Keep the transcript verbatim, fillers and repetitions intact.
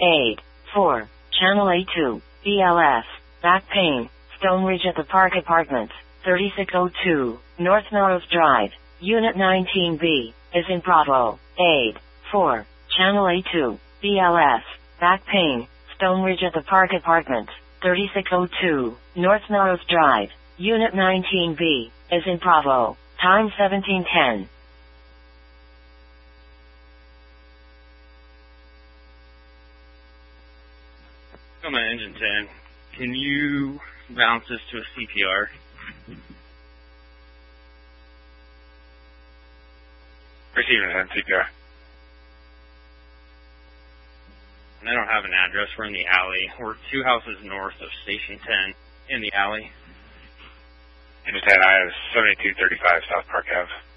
eight four, Channel A two, B L S, back pain, Stone Ridge at the Park Apartments, thirty-six oh two, North Melrose Drive, Unit nineteen B, is in Bravo. eight four, Channel A two, B L S, back pain, Stone Ridge at the Park Apartments, thirty-six oh two, North Melrose Drive, Unit nineteen B, is in Bravo. Time seventeen ten. Come on, engine ten. Can you bounce this to a C P R? Receiving ten, C P R. And I don't have an address. We're in the alley. We're two houses north of Station ten in the alley. Engine ten, I have seventy-two thirty-five South Park Ave.